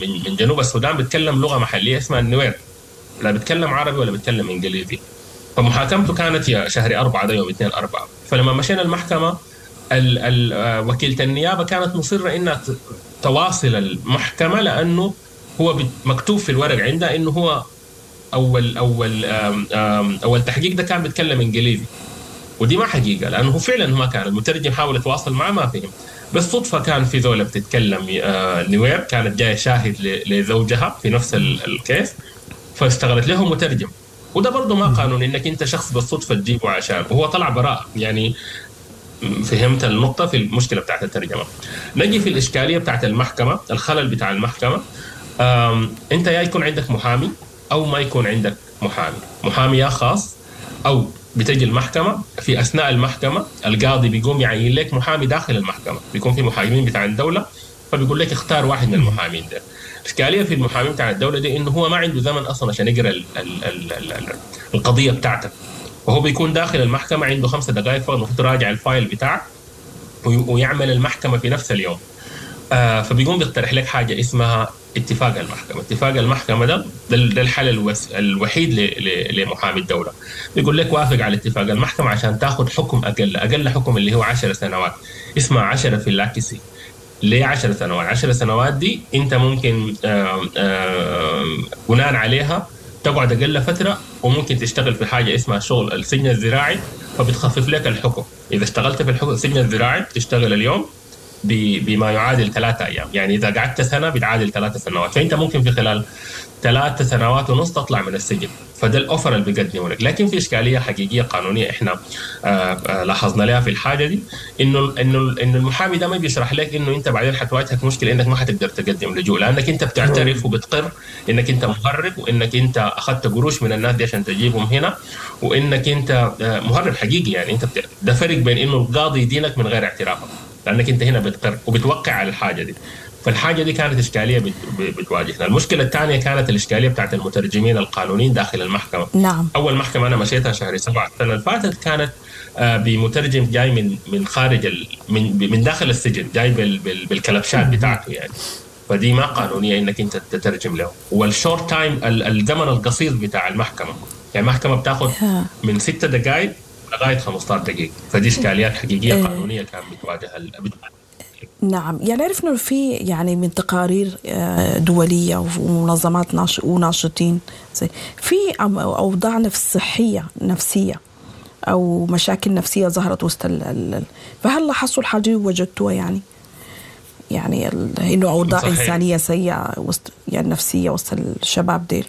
من جنوب السودان بيتكلم لغه محليه اسمها النوير، لا بيتكلم عربي ولا بيتكلم انجليزي. فمحاكمته كانت يا شهر 4 ده يوم 2/4. فلما مشينا المحكمه وكيلة النيابه كانت مصره انها تواصل المحكمه، لانه هو مكتوب في الورق عندها انه هو اول تحقيق ده كان بيتكلم انجليزي، ودي ما حقيقه، لانه فعلا ما كان المترجم حاول يتواصل معه ما فهم. بالصدفه كان في ذولا بتتكلم نوير كانت جايه شاهد لزوجها في نفس الكيس، فاشتغلت له مترجم. وده برضه ما قانوني انك انت شخص بالصدفه تجيبه عشان، وهو طلع براء يعني. فهمت النقطه في المشكله بتاعت الترجمه. نجي في الاشكاليه بتاعت المحكمه، الخلل بتاع المحكمه. انت يا يكون عندك محامي او ما يكون عندك محامي يا خاص، او بتجي المحكمه في اثناء المحكمه القاضي بيقوم يعين لك محامي داخل المحكمه، بيكون في محامين بتاع الدوله، فبيقول لك اختار واحد من المحامين ده. الاشكاليه في المحامي بتاع الدوله دي انه هو ما عنده زمن اصلا عشان يقرا القضيه بتاعتك، وهو بيكون داخل المحكمه عنده 5 دقائق فقط المفروض يراجع الفايل بتاعك ويعمل المحكمه في نفس اليوم. فبيقوم بيقترح لك حاجه اسمها اتفاق المحكمه. اتفاق المحكمه ده الحل الوحيد لمحامي الدوله. بيقول لك وافق على اتفاق المحكمه عشان تاخذ حكم اقل حكم اللي هو 10 سنوات، اسمها 10 في اللاكسي. ليه 10 سنوات؟ 10 سنوات دي انت ممكن بناء عليها تقعد اقل فتره، وممكن تشتغل في حاجه اسمها شغل السجن الزراعي، فبتخفف لك الحكم. اذا اشتغلت في السجن الزراعي تشتغل اليوم بما يعادل 3 أيام، يعني إذا قعدت سنة بتعادل 3 سنوات، فأنت ممكن في خلال 3 سنوات ونص تطلع من السجن. فده الأوفر اللي بيقدمه لك. لكن في إشكالية حقيقية قانونية إحنا لاحظنا لها في الحاجة دي، إنه المحامي ده ما بيشرح لك إنه أنت بعدين حتواجهك مشكلة إنك ما حتقدر تقدم لجوء، لأنك أنت بتعترف وبتقر إنك أنت مهرب، وإنك أنت أخذت قروش من الناس دي عشان تجيبهم هنا، وإنك أنت مهرب حقيقي. يعني أنت ده فرق بين إنه القاضي يدينك من غير اعترافك، لأنك أنت هنا بتقر وبتوقع على الحاجة دي. فالحاجة دي كانت إشكالية بتواجهنا. المشكلة الثانية كانت الإشكالية بتاعت المترجمين القانونيين داخل المحكمة. نعم. أول محكمة أنا مشيتها شهر 7 السنة اللي فاتت كانت بمترجم جاي من خارج من داخل السجن، جاي بالكلبشات بتاعته يعني. فدي ما قانونية إنك أنت تترجم له. والشورت تايم الزمن القصير بتاع المحكمة، يعني المحكمة بتاخد من 6 دقائق لغاية 15 دقيقة. فدي إشكاليات حقيقية قانونية كانت بتواجه. نعم. يعني عرفنا إنه في يعني من تقارير دولية ومنظمات وناشطين في أوضاع صحية نفسية أو مشاكل نفسية ظهرت وسط فهل لاحظتوا الحاجة وجدتوها يعني إنه أوضاع صحيح. إنسانية سيئة وسط يعني نفسية وسط الشباب ديل؟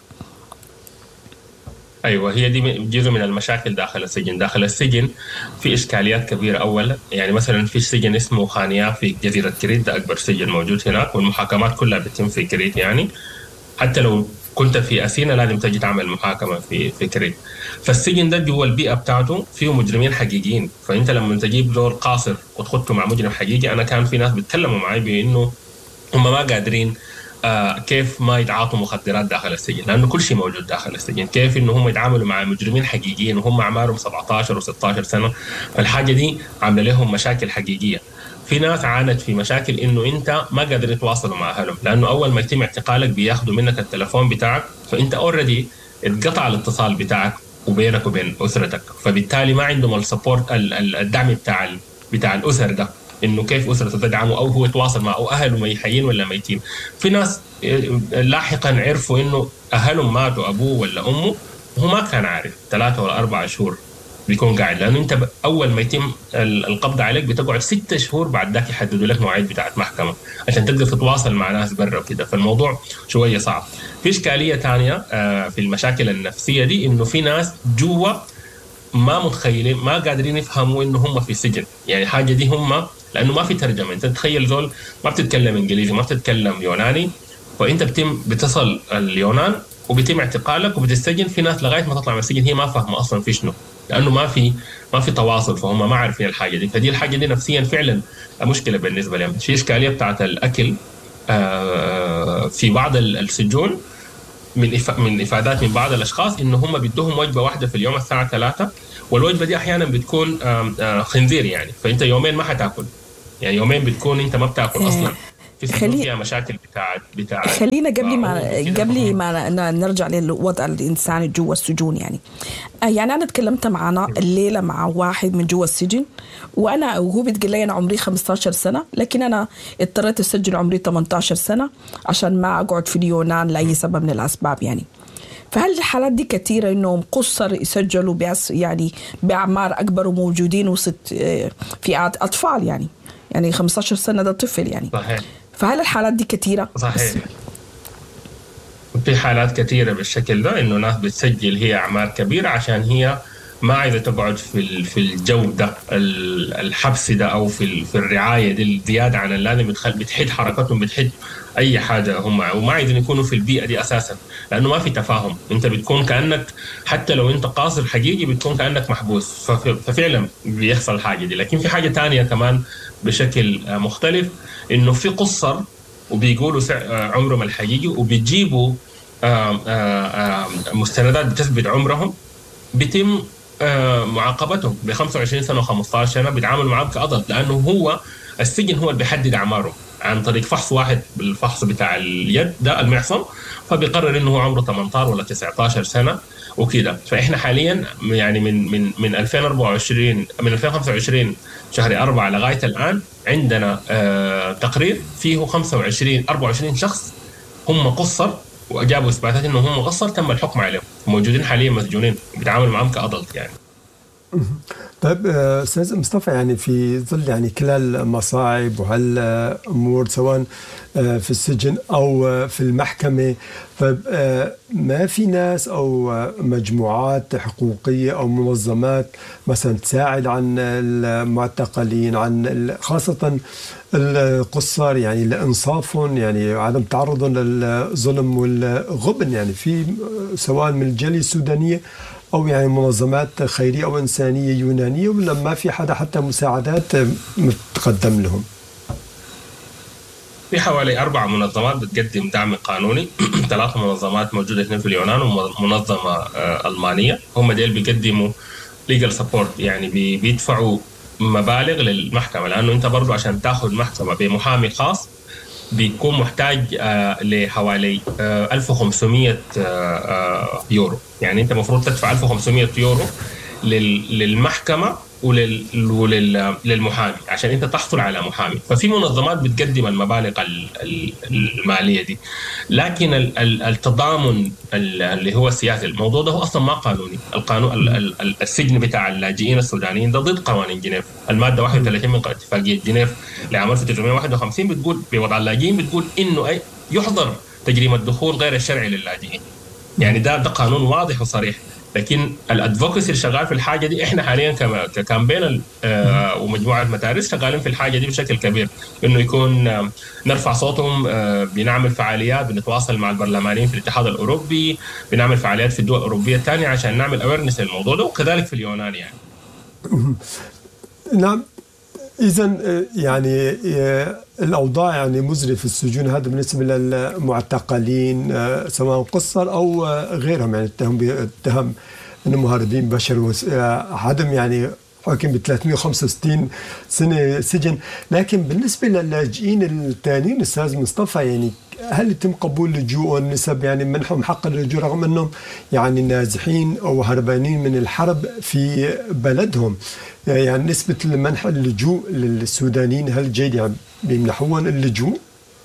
أيوة، هي دي جزء من المشاكل داخل السجن. داخل السجن في إشكاليات كبيرة. أولا يعني مثلا في سجن اسمه خانيا في جزيرة كريت، ده أكبر سجن موجود هناك، والمحاكمات كلها بتتم في كريت. يعني حتى لو كنت في أثينا لازم تجي تعمل محاكمة في كريت. فالسجن ده جوا البيئة بتاعته فيه مجرمين حقيقيين، فأنت لما تجيب دور قاصر وتخطه مع مجرم حقيقي، أنا كان في ناس بيتكلموا معي بأنه هم ما قادرين كيف ما يتعاطوا مخدرات داخل السجن، لأنه كل شيء موجود داخل السجن. كيف إنه هم يتعاملوا مع مجرمين حقيقيين وهم أعمارهم 17 و16 سنة. فالحاجة دي عاملة لهم مشاكل حقيقية. في ناس عانت في مشاكل إنه أنت ما قادر يتواصلوا مع أهلهم، لأنه أول ما يتم اعتقالك بياخدوا منك التلفون بتاعك، فأنت أوريدي اتقطع الاتصال بتاعك وبينك وبين أسرتك، فبالتالي ما عندهم السبورت الدعم بتاع الأسر ده، إنه كيف أسرته تدعمه أو هو يتواصل مع أو أهله حيين ولا ميتين. في ناس لاحقا عرفوا إنه أهلهم ماتوا، أبوه ولا أمه، وهو ما كان عارف. 3 ولا 4 شهور بيكون قاعد، لأنه أنت أول ما يتم القبض عليك بتقعد 6 شهور بعد ذاك يحددوا لك مواعيد بتاعت محكمة عشان تقدر تتواصل مع ناس برا وكده. فالموضوع شوية صعب. في إشكالية تانية في المشاكل النفسية دي، إنه في ناس جوا ما متخيلين، ما قادرين يفهموا إنه هم في سجن. يعني حاجة دي هم لأنه ما في ترجمة. أنت تتخيل ذول ما بتتكلم إنجليزي، ما بتتكلم يوناني، فأنت بتصل اليونان وبيتم اعتقالك وبتستجن. في ناس لغاية ما تطلع من السجن هي ما فاهمة أصلا في شنو، لأنه ما في تواصل، فهم ما عارفين الحاجة دي. فدي الحاجة دي نفسيا فعلا مشكلة بالنسبة لهم. في إشكالية بتاعت الأكل في بعض السجون، من إفادات من بعض الأشخاص إنه هم بيدوهم وجبة واحدة في اليوم الساعة 3، والوجبة دي أحيانا بتكون خنزير يعني، فأنت يومين ما حتاكل، يعني يومين بتكون أنت ما بتاكل أصلا. في السجون فيها مشاكل بتاعت خلينا قبل ما نرجع للوضع الإنساني جوا السجون. يعني أنا تكلمت معنا الليلة مع واحد من جوا السجن، وهو بتقول لي أنا عمري 15 سنة، لكن أنا اضطريت أسجل عمري 18 سنة عشان ما أقعد في اليونان لأي سبب من الأسباب. يعني فهل الحالات دي كثيرة إنهم قصر يسجلوا يعني بأعمار أكبر وموجودين وسط فئات أطفال؟ يعني 15 سنة ده طفل يعني. صحيح. فهل الحالات دي كثيرة؟ صحيح. في حالات كثيرة بالشكل ده، إنه ناس بتسجل هي أعمار كبيرة عشان هي ما عايزة تقعد في الجو ده الحبس ده أو في الرعاية دي الزيادة عن اللازم، بتحد حركتهم، بتحد أي حاجة هم، وما عايزين يكونوا في البيئة دي أساسا، لأنه ما في تفاهم. أنت بتكون كأنك حتى لو أنت قاصر حقيقي بتكون كأنك محبوس، ففعلا بيحصل حاجة دي. لكن في حاجة تانية كمان بشكل مختلف، إنه في قصر وبيقولوا عمرهم الحقيقي وبيجيبوا مستندات بتثبت عمرهم، بيتم معاقبتهم ب 25 سنة و15 سنة، بيتعاملوا معهم كأضل، لأنه هو السجن هو اللي بيحدد أعماره عن طريق فحص واحد، بالفحص بتاع اليد ده المعصم، فبيقرر إنه هو عمره 18 ولا 19 سنة وكده. فإحنا حاليا يعني من 2024 من 2025 شهر 4 لغاية الآن عندنا تقرير فيه 24 شخص هم قصر، وأجابوا إثباتات إنه هم قصر تم الحكم عليهم، موجودين حاليا مسجونين بيتعاملوا معهم كأضلت يعني. طيب أستاذ مصطفى، يعني في ظل يعني كل المصاعب وهالأمور سواء في السجن أو في المحكمة، طيب ما في ناس أو مجموعات حقوقية أو منظمات مثلا تساعد عن المعتقلين، عن خاصة القصار، يعني لإنصافهم، يعني عدم تعرضهم للظلم والغبن، يعني في سواء من الجالية السودانية أو يعني منظمات خيرية أو إنسانية يونانية، ولا ما في حدا حتى مساعدات متقدم لهم؟ في حوالي 4 منظمات بتقدم دعم قانوني 3 منظمات موجودة هنا في اليونان ومنظمة ألمانية. هم ديل بيقدموا legal support، يعني بيدفعوا مبالغ للمحكمة، لأنه أنت برضو عشان تأخذ محكمة بمحامي خاص بيكون محتاج لحوالي 1500 يورو. يعني أنت مفروض تدفع 1500 يورو للمحكمة وللمحامي عشان انت تحصل على محامي. ففي منظمات بتقدم المبالغ الماليه دي، لكن التضامن اللي هو السياسي، الموضوع ده هو اصلا ما قانوني. القانون السجن بتاع اللاجئين السودانيين ده ضد قوانين جنيف. الماده 31 من اتفاقيه جنيف لعام 1951 بتقول بوضع اللاجئين، بتقول انه يحظر تجريم الدخول غير الشرعي للاجئين. يعني ده قانون واضح وصريح. لكن الادفوكسي اللي شغال في الحاجه دي، احنا حاليا ككامبين ومجموعه مدارس شغالين في الحاجه دي بشكل كبير، انه يكون نرفع صوتهم، بنعمل فعاليات، بنتواصل مع البرلمانيين في الاتحاد الاوروبي، بنعمل فعاليات في الدول الاوروبيه الثانيه عشان نعمل اويرنس للموضوع ده، وكذلك في اليونان يعني. نعم. إذن يعني الأوضاع يعني مزرية في السجون، هذا بالنسبة للمعتقلين سواء قصر أو غيرهم، يعني اتهم أنهم مهربين بشر، عدم يعني حكم ب 365 سنة سجن. لكن بالنسبة للاجئين الثانيين أستاذ مصطفى، يعني هل يتم قبول لجوءهم؟ نسب يعني منحهم حق اللجوء رغم أنهم يعني نازحين أو هربانين من الحرب في بلدهم؟ يعني نسبة منح اللجوء للسودانيين هل جيد، يعني بيمنحون اللجوء؟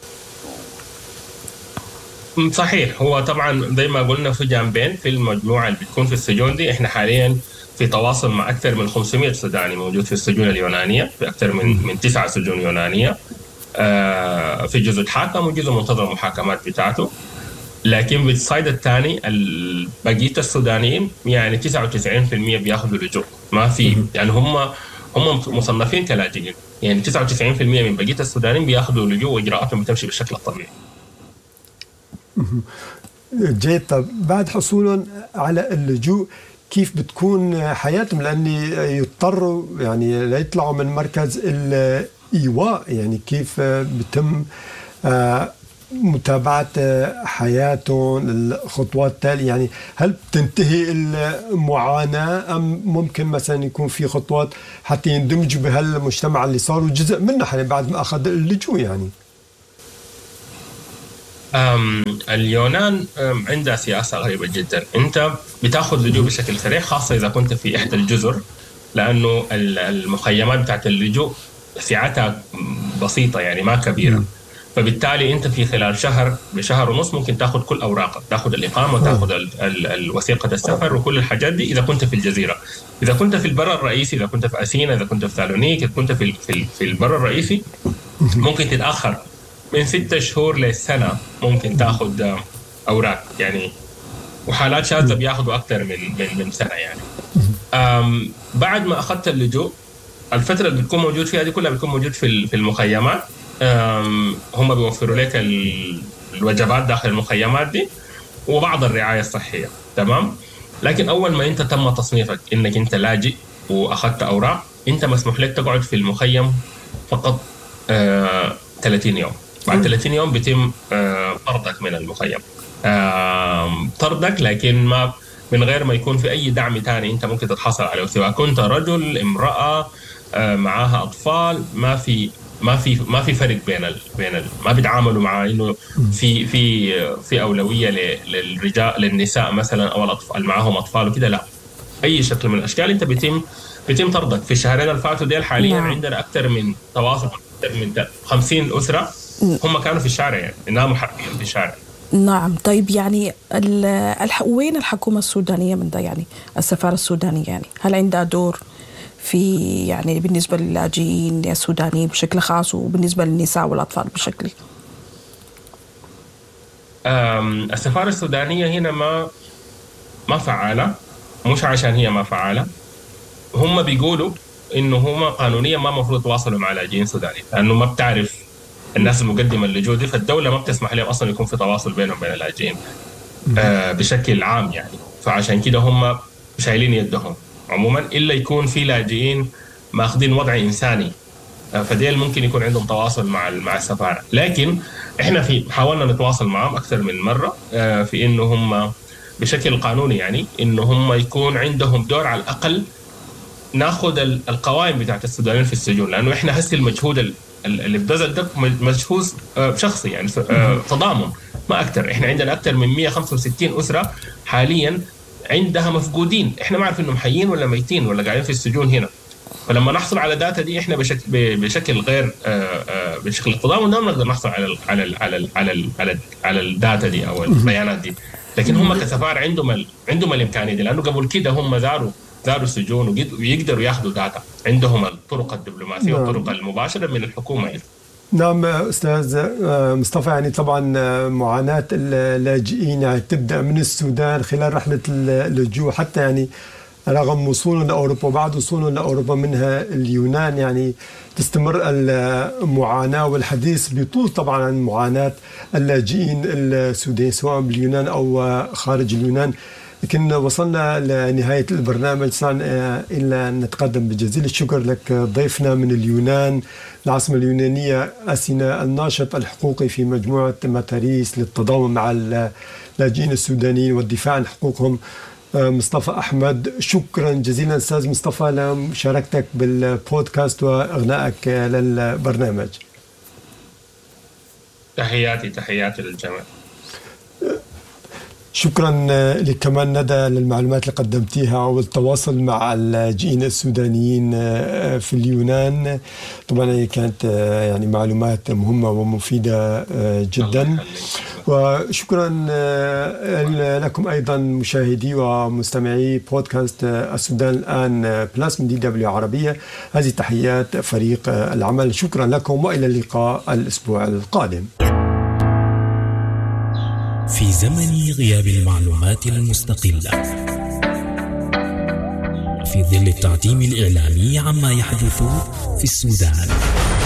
صحيح. هو طبعا زي ما قلنا في جانبين في المجموعة اللي بتكون في السجون دي. احنا حاليا في تواصل مع أكثر من 500 سوداني موجود في السجون اليونانية، في أكثر من 9 سجون يونانية، في جزء تحاكم وجزء منتظر المحاكمات بتاعته. لكن بالصيد الثاني بقية السودانيين يعني 99% بياخذوا لجوء، ما في يعني هم مصنفين كلاجئين، يعني 99% من بقية السودانيين بياخذوا لجوء وإجراءاتهم بتمشي بالشكل الطبيعي. جيد. طب بعد حصولهم على اللجوء كيف بتكون حياتهم؟ لأن يضطروا يعني لا يطلعوا من مركز الإيواء، يعني كيف بتم متابعة حياتهم، الخطوات التالية؟ يعني هل تنتهي المعاناة أم ممكن مثلا يكون في خطوات حتى يندمجوا بهالمجتمع اللي صاروا جزء منه بعد ما أخذ اللجوء؟ يعني اليونان عندها سياسة غريبة جدا. أنت بتاخذ لجوء بشكل سريع، خاصة إذا كنت في إحدى الجزر، لأنه المخيمات بتاعت اللجوء سعتها بسيطة يعني ما كبيرة. فبالتالي أنت في خلال بشهر ونص ممكن تاخذ كل أوراقك، تاخذ الإقامة وتاخذ الوثيقة السفر وكل الحاجات دي إذا كنت في الجزيرة. إذا كنت في البر الرئيسي، إذا كنت في أثينا، إذا كنت في ثالونيك، إذا كنت في البر الرئيسي، ممكن تتأخر من 6 شهور لسنة ممكن تاخذ أوراق يعني، وحالات شاذة بياخذوا أكثر من سنة يعني. بعد ما أخذت اللجوء، الفترة اللي بتكون موجود فيها دي كلها بتكون موجود في المخيمات. هم بيوفروا لك الوجبات داخل المخيمات دي وبعض الرعاية الصحية، تمام. لكن أول ما أنت تم تصنيفك إنك أنت لاجئ وأخذت أوراق، أنت مسموح لك تقعد في المخيم فقط 30 يوم. بعد 30 يوم بيتم طردك من المخيم، طردك، لكن ما من غير ما يكون في أي دعم تاني أنت ممكن تتحصل عليه، سواء كنت رجل، امرأة، معاها أطفال. ما في فرق بين ما بيتعاملوا مع إنه في أولوية للرجال، للنساء مثلا، أو الأطفال معاهم أطفال وكده. لا، أي شكل من الأشكال أنت بيتم طردك. في الشهرين اللي فاتوا ديل حاليا عندنا أكثر من تواصل، أكثر من 50 أسرة هم كانوا في الشارع، يعني إنهم محرقين في الشارع. نعم. طيب يعني وين الحكومة السودانية من ده؟ يعني السفارة السودانية يعني هل عندها دور في يعني بالنسبة للاجئين السودانيين بشكل خاص، وبالنسبة للنساء والأطفال بشكل؟ السفارة السودانية هنا ما فعالة، مش عشان هي ما فعالة، هم بيقولوا إنه هم قانونيا ما مفروض يتواصلوا مع لاجئين سودانيين، لأنه ما بتعرف الناس المقدمة اللجوء دي، فالدولة ما بتسمح لهم أصلا يكون في تواصل بينهم وبين اللاجئين بشكل عام يعني. فعشان كده هم شايلين يدهم عموما، إلا يكون في لاجئين ماخذين وضع إنساني، فديل ممكن يكون عندهم تواصل مع السفارة. لكن إحنا حاولنا نتواصل معهم أكثر من مرة في إنه هم بشكل قانوني يعني إنه هم يكون عندهم دور على الأقل ناخذ القوائم بتاعت السودانيين في السجون، لأنه إحنا هسه المجهود اللي بذل ده مجهود شخصي يعني، تضامن ما أكثر. إحنا عندنا أكثر من 165 أسرة حاليا عندها مفقودين، إحنا ما عارفين إنهم حيين ولا ميتين ولا قاعدين في السجون هنا. فلما نحصل على داتا دي إحنا بشكل غير بشكل التضامن ده نقدر نحصل على الداتا دي أو البيانات دي. لكن هم كسفارة عندهم الإمكانية دي، لأنه قبل كده هم زاروا السجون ويقدروا ياخذوا داتا، عندهم الطرق الدبلوماسية والطرق المباشرة من الحكومة يعني. نعم أستاذ مصطفى، يعني طبعا معاناة اللاجئين يعني تبدأ من السودان خلال رحلة اللجوء حتى يعني رغم وصولهم لأوروبا، وبعد وصولهم لأوروبا منها اليونان، يعني تستمر المعاناة والحديث بيطول طبعا عن معاناة اللاجئين السودانيين سواء باليونان أو خارج اليونان. لكن وصلنا لنهاية البرنامج، إلا أن نتقدم بجزيل الشكر لك ضيفنا من اليونان، العاصمة اليونانية أثينا، الناشط الحقوقي في مجموعة ماتاريس للتضامن مع اللاجئين السودانيين والدفاع عن حقوقهم، مصطفى أحمد. شكرا جزيلا أستاذ مصطفى لمشاركتك بالبودكاست وإغنائك للبرنامج. تحياتي للجميع. شكرا لك كمان ندى للمعلومات اللي قدمتيها والتواصل مع اللاجئين السودانيين في اليونان. طبعا كانت يعني معلومات مهمة ومفيدة جدا. وشكرا لكم أيضا مشاهدي ومستمعي بودكاست السودان الآن بلاس من DW عربية. هذه تحيات فريق العمل، شكرا لكم وإلى اللقاء الأسبوع القادم. في زمن غياب المعلومات المستقلة، في ظل التعتيم الإعلامي عما يحدث في السودان،